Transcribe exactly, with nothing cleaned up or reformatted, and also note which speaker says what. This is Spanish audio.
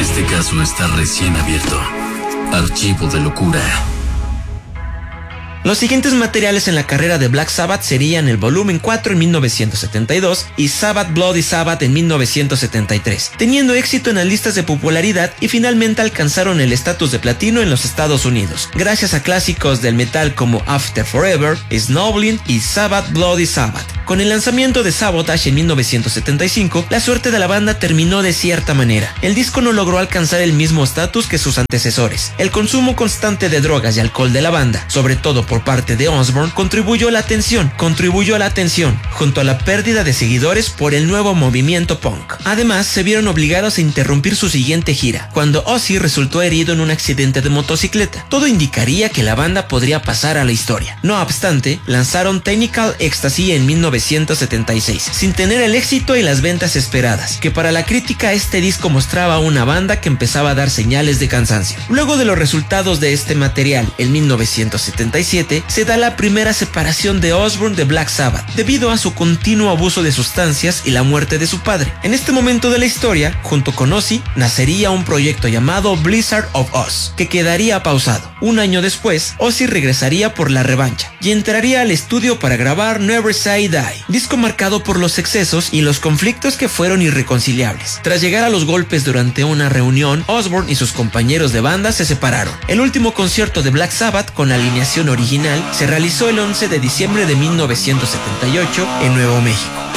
Speaker 1: Este caso está recién abierto. Archivo de locura.
Speaker 2: Los siguientes materiales en la carrera de Black Sabbath serían el volumen cuatro en mil novecientos setenta y dos y Sabbath Bloody Sabbath en mil novecientos setenta y tres, teniendo éxito en las listas de popularidad y finalmente alcanzaron el estatus de platino en los Estados Unidos, gracias a clásicos del metal como After Forever, Snowblind y Sabbath Bloody Sabbath. Con el lanzamiento de Sabotage en mil novecientos setenta y cinco, la suerte de la banda terminó de cierta manera. El disco no logró alcanzar el mismo estatus que sus antecesores. El consumo constante de drogas y alcohol de la banda, sobre todo por parte de Osbourne, contribuyó a la tensión, contribuyó a la tensión, junto a la pérdida de seguidores por el nuevo movimiento punk. Además, se vieron obligados a interrumpir su siguiente gira, cuando Ozzy resultó herido en un accidente de motocicleta. Todo indicaría que la banda podría pasar a la historia. No obstante, lanzaron Technical Ecstasy en mil novecientos setenta y seis, sin tener el éxito y las ventas esperadas, que para la crítica este disco mostraba una banda que empezaba a dar señales de cansancio. Luego de los resultados de este material, en mil novecientos setenta y siete, se da la primera separación de Osbourne de Black Sabbath, debido a su continuo abuso de sustancias y la muerte de su padre. En este momento de la historia, junto con Ozzy, nacería un proyecto llamado Blizzard of Ozz, que quedaría pausado. Un año después, Ozzy regresaría por la revancha, y entraría al estudio para grabar Never Say Die, disco marcado por los excesos y los conflictos que fueron irreconciliables. Tras llegar a los golpes durante una reunión, Osbourne y sus compañeros de banda se separaron. El último concierto de Black Sabbath con la alineación original se realizó el once de diciembre de mil novecientos setenta y ocho en Nuevo México.